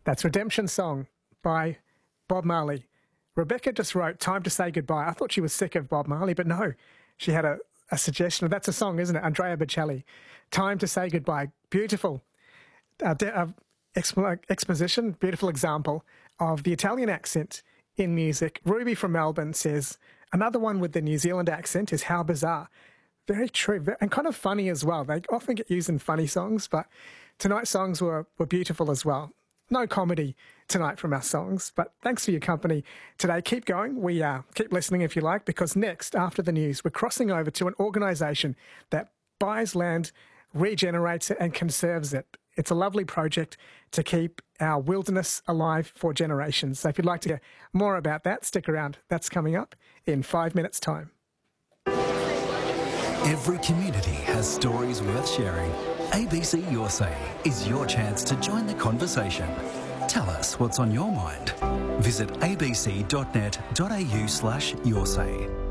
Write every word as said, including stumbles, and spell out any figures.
That's Redemption Song by Bob Marley. Rebecca just wrote Time to Say Goodbye. I thought she was sick of Bob Marley, but no, she had a, a suggestion. That's a song, isn't it? Andrea Bocelli. Time to Say Goodbye. Beautiful. Uh, de- uh, expo- exposition, beautiful example of the Italian accent in music. Ruby from Melbourne says, another one with the New Zealand accent is How Bizarre. Very true, and kind of funny as well. They often get used in funny songs, but tonight's songs were, were beautiful as well. No comedy tonight from our songs, but thanks for your company today. Keep going. We uh, keep listening if you like, because next, after the news, we're crossing over to an organisation that buys land, regenerates it and conserves it. It's a lovely project to keep our wilderness alive for generations. So if you'd like to hear more about that, stick around. That's coming up in five minutes' time. Every community has stories worth sharing. A B C Your Say is your chance to join the conversation. Tell us what's on your mind. Visit abc.net.au slash your say.